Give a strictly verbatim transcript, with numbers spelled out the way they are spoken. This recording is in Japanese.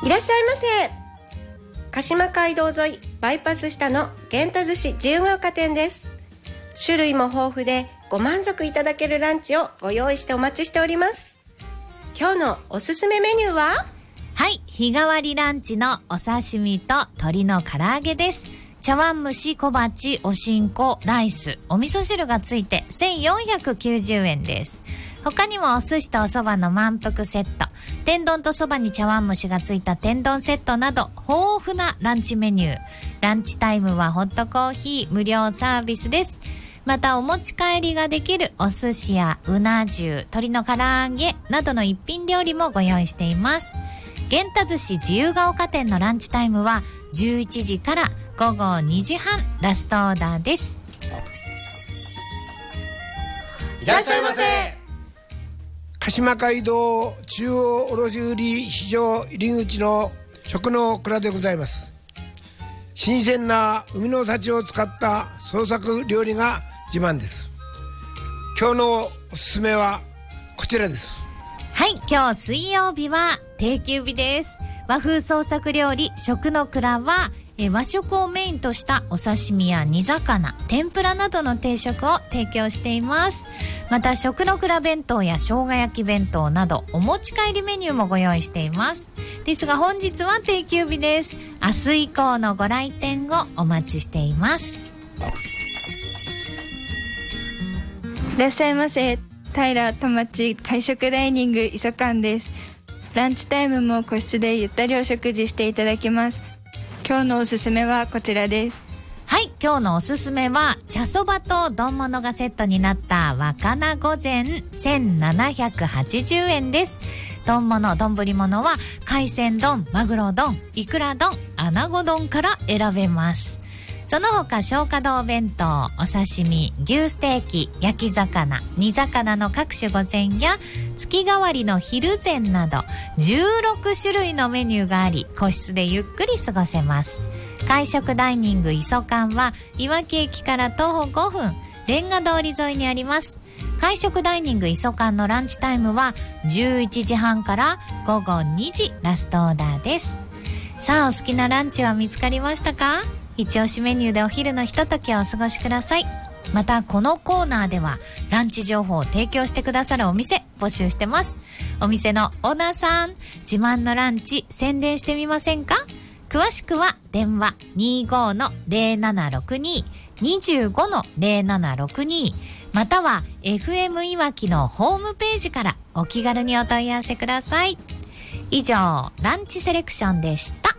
いらっしゃいませ。鹿島街道沿いバイパス下の源太寿司自由が丘店です。種類も豊富でご満足いただけるランチをご用意してお待ちしております。今日のおすすめメニューは、 はい、日替わりランチのお刺身と鶏の唐揚げです。茶碗蒸し、小鉢、おしんこ、ライス、お味噌汁がついてせんよんひゃくきゅうじゅうえんです。他にもお寿司とお蕎麦の満腹セット、天丼と蕎麦に茶碗蒸しがついた天丼セットなど豊富なランチメニュー。ランチタイムはホットコーヒー無料サービスです。またお持ち帰りができるお寿司やうな重、鶏の唐揚げなどの一品料理もご用意しています。源太寿司自由が丘店のランチタイムはじゅういちじからごごにじはんラストオーダーです。 いらっしゃいませ。 鹿島街道中央卸売市場入り口の食の蔵でございます。新鮮な海の幸を使った創作料理が自慢です。今日のおすすめはこちらです。 はい、今日水曜日は定休日です。和風創作料理食の蔵はえ和食をメインとしたお刺身や煮魚、天ぷらなどの定食を提供しています。また食の蔵弁当や生姜焼き弁当などお持ち帰りメニューもご用意しています。ですが本日は定休日です。明日以降のご来店をお待ちしています。 いらっしゃいませ。平田町会食ダイニング磯館です。ランチタイムも個室でゆったりお食事していただきます。今日のおすすめはこちらです。 はい、今日のおすすめは茶そばと丼物がセットになった若菜御膳せんななひゃくはちじゅうえんです。丼物、丼物は海鮮丼、マグロ丼、イクラ丼、アナゴ丼から選べます。その他松花堂弁当、お刺身、牛ステーキ、焼き魚、煮魚の各種御膳や月替わりの昼膳などじゅうろくしゅるいのメニューがあり、個室でゆっくり過ごせます。会食ダイニング磯館はいわき駅から徒歩ごふん、レンガ通り沿いにあります。会食ダイニング磯館のランチタイムはじゅういちじはんからごごにじラストオーダーです。さあ、お好きなランチは見つかりましたか？一押しメニューでお昼のひとときをお過ごしください。またこのコーナーではランチ情報を提供してくださるお店募集してます。お店のオーナーさん、自慢のランチ宣伝してみませんか？詳しくは電話 にじゅうごのゼロななろくに にじゅうごのゼロななろくに または エフエム いわきのホームページからお気軽にお問い合わせください。以上、ランチセレクションでした。